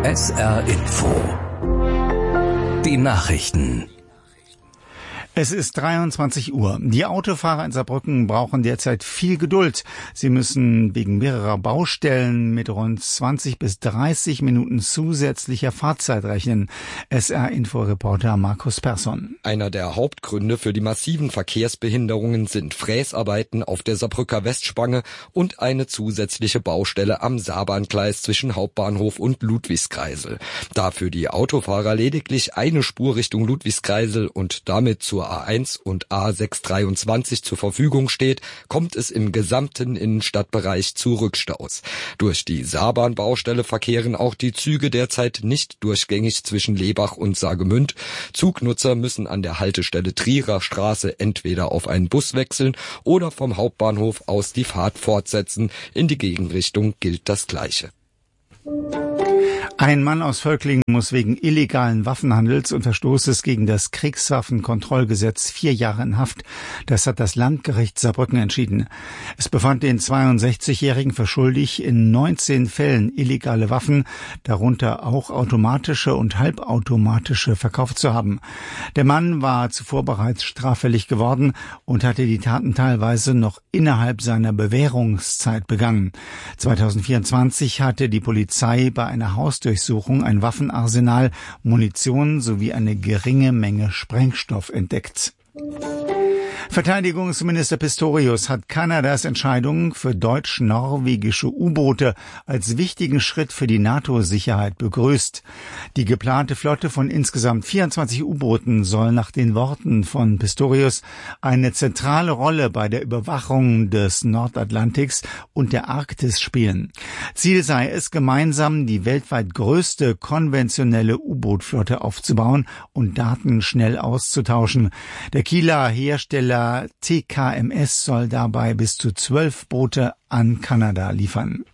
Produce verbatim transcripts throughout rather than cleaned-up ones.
S R Info. Die Nachrichten. Es ist dreiundzwanzig Uhr. Die Autofahrer in Saarbrücken brauchen derzeit viel Geduld. Sie müssen wegen mehrerer Baustellen mit rund zwanzig bis dreißig Minuten zusätzlicher Fahrzeit rechnen. S R-Info-Reporter Markus Persson. Einer der Hauptgründe für die massiven Verkehrsbehinderungen sind Fräsarbeiten auf der Saarbrücker Westspange und eine zusätzliche Baustelle am Saarbahngleis zwischen Hauptbahnhof und Ludwigskreisel. Da für die Autofahrer lediglich eine Spur Richtung Ludwigskreisel und damit zur A eins und A sechshundertdreiundzwanzig zur Verfügung steht, kommt es im gesamten Innenstadtbereich zu Rückstaus. Durch die Saarbahnbaustelle verkehren auch die Züge derzeit nicht durchgängig zwischen Lebach und Saargemünd. Zugnutzer müssen an der Haltestelle Trierer Straße entweder auf einen Bus wechseln oder vom Hauptbahnhof aus die Fahrt fortsetzen. In die Gegenrichtung gilt das Gleiche. Ein Mann aus Völklingen muss wegen illegalen Waffenhandels und Verstoßes gegen das Kriegswaffenkontrollgesetz vier Jahre in Haft. Das hat das Landgericht Saarbrücken entschieden. Es befand den zweiundsechzigjährigen für schuldig, in neunzehn Fällen illegale Waffen, darunter auch automatische und halbautomatische, verkauft zu haben. Der Mann war zuvor bereits straffällig geworden und hatte die Taten teilweise noch innerhalb seiner Bewährungszeit begangen. zweitausendvierundzwanzig hatte die Polizei bei einer Hausdurchsuchung ein Waffenarsenal, Munition sowie eine geringe Menge Sprengstoff entdeckt. Verteidigungsminister Pistorius hat Kanadas Entscheidung für deutsch-norwegische U-Boote als wichtigen Schritt für die NATO-Sicherheit begrüßt. Die geplante Flotte von insgesamt vierundzwanzig U-Booten soll nach den Worten von Pistorius eine zentrale Rolle bei der Überwachung des Nordatlantiks und der Arktis spielen. Ziel sei es, gemeinsam die weltweit größte konventionelle U-Boot-Flotte aufzubauen und Daten schnell auszutauschen. Der Kieler Hersteller T K M S soll dabei bis zu zwölf Boote an Kanada liefern.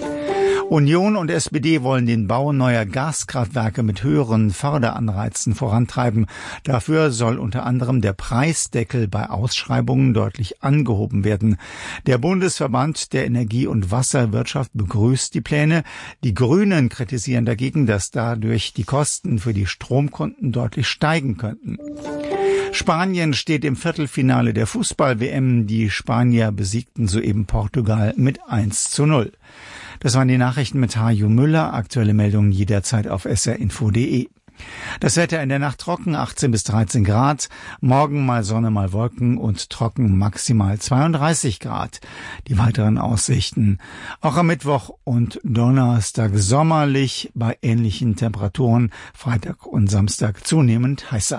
Union und S P D wollen den Bau neuer Gaskraftwerke mit höheren Förderanreizen vorantreiben. Dafür soll unter anderem der Preisdeckel bei Ausschreibungen deutlich angehoben werden. Der Bundesverband der Energie- und Wasserwirtschaft begrüßt die Pläne. Die Grünen kritisieren dagegen, dass dadurch die Kosten für die Stromkunden deutlich steigen könnten. Spanien steht im Viertelfinale der Fußball-W M. Die Spanier besiegten soeben Portugal mit eins zu null. Das waren die Nachrichten mit Hajo Müller. Aktuelle Meldungen jederzeit auf s r info punkt d e. Das Wetter in der Nacht trocken, achtzehn bis dreizehn Grad. Morgen mal Sonne, mal Wolken und trocken, maximal zweiunddreißig Grad. Die weiteren Aussichten. Auch am Mittwoch und Donnerstag sommerlich bei ähnlichen Temperaturen. Freitag und Samstag zunehmend heißer.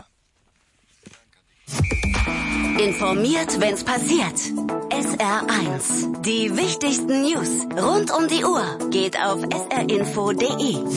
Informiert, wenn's passiert. S R eins. Die wichtigsten News rund um die Uhr geht auf s r info punkt d e.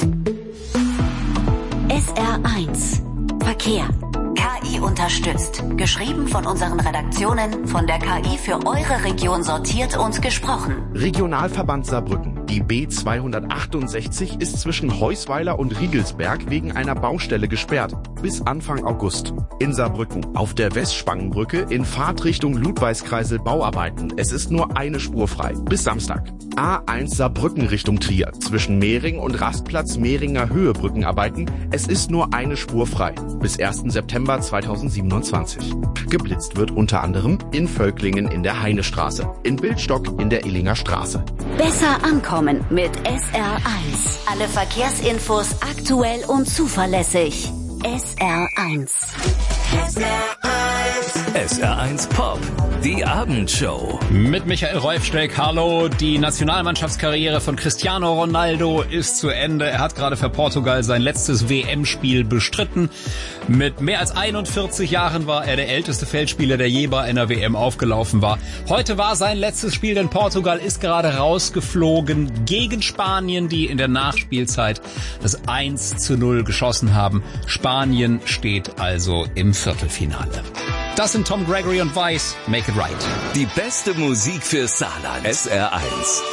S R eins. Verkehr. K I unterstützt. Geschrieben von unseren Redaktionen, von der K I für eure Region sortiert und gesprochen. Regionalverband Saarbrücken. Die B zweihundertachtundsechzig ist zwischen Heusweiler und Riegelsberg wegen einer Baustelle gesperrt. Bis Anfang August. In Saarbrücken. Auf der Westspangenbrücke in Fahrtrichtung Ludwigskreisel Bauarbeiten. Es ist nur eine Spur frei. Bis Samstag. A eins Saarbrücken Richtung Trier. Zwischen Mehring und Rastplatz Mehringer Höhe Brückenarbeiten. Es ist nur eine Spur frei. Bis ersten September zweitausendsiebenundzwanzig. Geblitzt wird unter anderem in Völklingen in der Heinestraße. In Bildstock in der Illinger Straße. Besser ankommen mit S R eins. Alle Verkehrsinfos aktuell und zuverlässig. S R eins. S R eins. S R eins Pop. Die Abendshow. Mit Michael Reufsteck. Hallo. Die Nationalmannschaftskarriere von Cristiano Ronaldo ist zu Ende. Er hat gerade für Portugal sein letztes W M-Spiel bestritten. Mit mehr als einundvierzig Jahren war er der älteste Feldspieler, der je bei einer W M aufgelaufen war. Heute war sein letztes Spiel, denn Portugal ist gerade rausgeflogen gegen Spanien, die in der Nachspielzeit das eins zu null geschossen haben. Spanien steht also im Viertelfinale. Das sind Tom Gregory und Weiss. Make it right. Die beste Musik für Saarland. S R eins.